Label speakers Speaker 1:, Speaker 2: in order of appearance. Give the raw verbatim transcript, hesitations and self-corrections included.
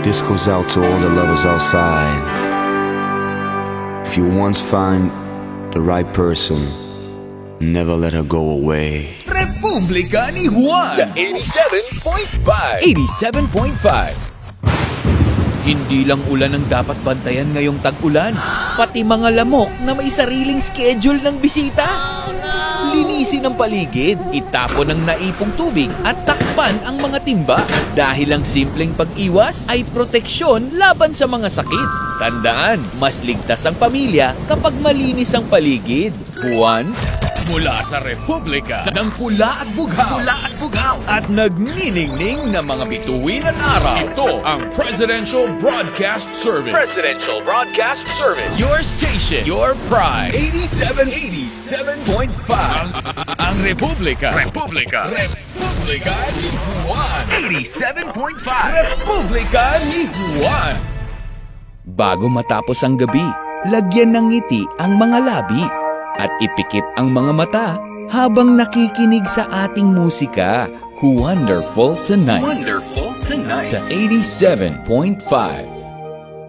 Speaker 1: This goes out to all the lovers outside. If you once find the right person, never let her go away.
Speaker 2: Republika ni Juan
Speaker 3: Sa eighty-seven point five.
Speaker 2: eighty-seven point five. Hindi lang ulan ang dapat bantayan ngayong tag-ulan, pati mga lamok na may sariling schedule ng bisita. Linisin ang paligid, itapon ang naipong tubig at takpan ang mga timba. Dahil ang simpleng pag-iwas ay proteksyon laban sa mga sakit. Tandaan, mas ligtas ang pamilya kapag malinis ang paligid. Juan, mula sa Republika ng Pula at Bughaw. Pula at Bughaw. At nagniningning na mga bituin at araw. Ito ang Presidential Broadcast Service.
Speaker 3: Presidential Broadcast Service.
Speaker 2: Your station, your pride. eighty-seven, eighty-seven point five. Ang, ang Republika. Republika. Republika ni Juan. eighty-seven point five. Republika ni Juan. Bago matapos ang gabi, lagyan ng ngiti ang mga labi at ipikit ang mga mata habang nakikinig sa ating musika. Wonderful Tonight.
Speaker 3: Wonderful Tonight.
Speaker 2: Sa eighty-seven point five.